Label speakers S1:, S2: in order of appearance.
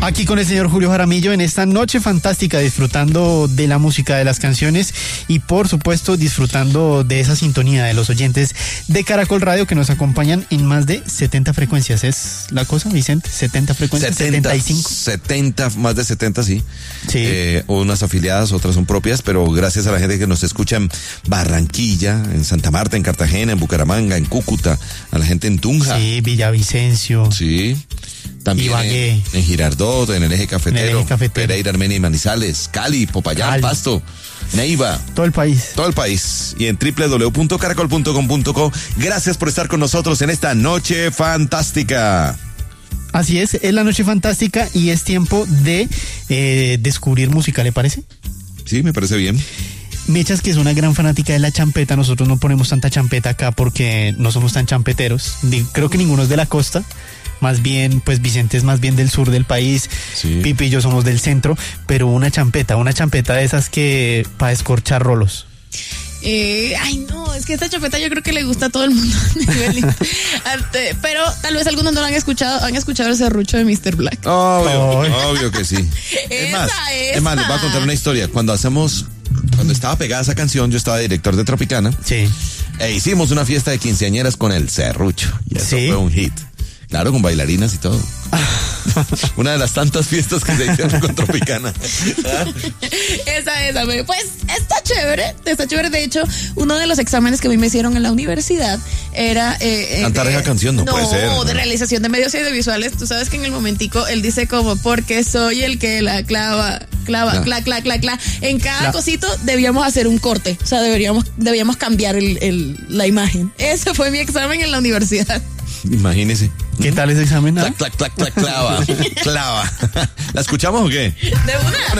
S1: Aquí con el señor Julio Jaramillo en esta noche fantástica, disfrutando de la música, de las canciones y por supuesto disfrutando de esa sintonía de los oyentes de Caracol Radio que nos acompañan en más de 70 frecuencias. ¿Es la cosa, Vicente? 70 frecuencias, 75.
S2: 70, más de 70, sí.
S1: Sí.
S2: Unas afiliadas, otras son propias, pero gracias a la gente que nos escucha en Barranquilla, en Santa Marta, en Cartagena, en Bucaramanga, en Cúcuta, a la gente en Tunja.
S1: Sí, Villavicencio.
S2: Sí. También en Girardot, en el eje cafetero, Pereira, Armenia y Manizales, Cali, Popayán, Pasto, Neiva.
S1: Todo el país.
S2: Todo el país. Y en www.caracol.com.co. Gracias por estar con nosotros en esta noche fantástica.
S1: Así es la noche fantástica y es tiempo de descubrir música, ¿le parece?
S2: Sí, me parece bien.
S1: Mechas, que es una gran fanática de la champeta, nosotros no ponemos tanta champeta acá porque no somos tan champeteros. Creo que ninguno es de la costa. Más bien, pues Vicente es más bien del sur del país, sí. Pipi y yo somos del centro, pero una champeta de esas que para escorchar rolos.
S3: Ay no, es que esta champeta yo creo que le gusta a todo el mundo. Pero tal vez algunos no lo han escuchado el serrucho de Mr. Black.
S2: Obvio que sí. Es más, les voy a contar una historia. Cuando estaba pegada esa canción, yo estaba director de Tropicana.
S1: Sí.
S2: E hicimos una fiesta de quinceañeras con el serrucho. Y eso fue un hit. Claro, con bailarinas y todo. Una de las tantas fiestas que se hicieron con Tropicana.
S3: Esa. Pues está chévere. De hecho, uno de los exámenes que a mí me hicieron en la universidad era...
S2: cantar esa canción no puede ser.
S3: No, de realización de medios audiovisuales. Tú sabes que en el momentico él dice como, porque soy el que la clava. En cada cosito debíamos hacer un corte. O sea, debíamos cambiar la imagen. Ese fue mi examen en la universidad.
S2: Imagínese.
S1: ¿Qué tal ese examen?
S2: Clava. ¿La escuchamos o qué?
S3: De una.